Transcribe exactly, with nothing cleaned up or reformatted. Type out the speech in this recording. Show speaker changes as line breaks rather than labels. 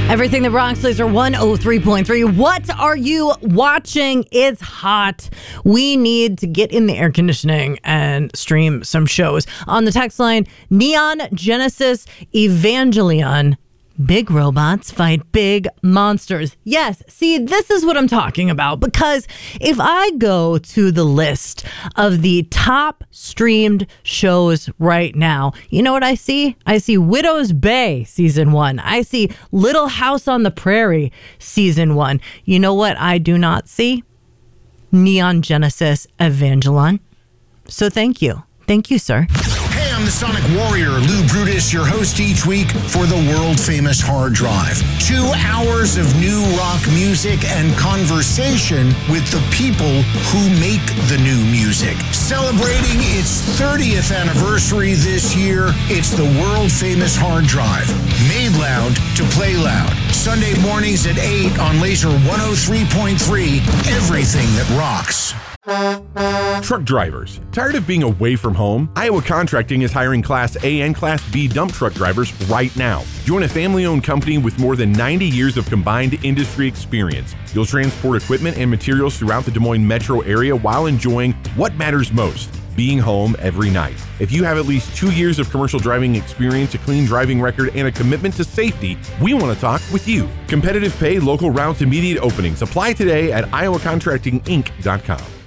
Everything that rocks, Laser one oh three point three. What are you watching? It's hot. We need to get in the air conditioning and stream some shows. On the text line, Neon Genesis Evangelion. Big robots fight big monsters. Yes, see, this is what I'm talking about, because if I go to the list of the top streamed shows right now, you know what I see? I see Widow's Bay season one. I see Little House on the Prairie season one. You know what I do not see? Neon Genesis Evangelion. So thank you. Thank you, sir.
Hey, I'm the Sonic Warrior, Lou Brutus, your host each week for the world-famous Hard Drive. Two hours of new rock music and conversation with the people who make the new music. Celebrating its thirtieth anniversary this year, it's the world-famous Hard Drive. Made loud to play loud. Sunday mornings at eight on Laser one oh three point three. Everything that rocks.
Truck drivers, tired of being away from home? Iowa Contracting is hiring Class A and Class B dump truck drivers right now. Join a family-owned company with more than ninety years of combined industry experience. You'll transport equipment and materials throughout the Des Moines metro area while enjoying what matters most, being home every night. If you have at least two years of commercial driving experience, a clean driving record, and a commitment to safety, we want to talk with you. Competitive pay, local routes, immediate openings. Apply today at iowa contracting inc dot com.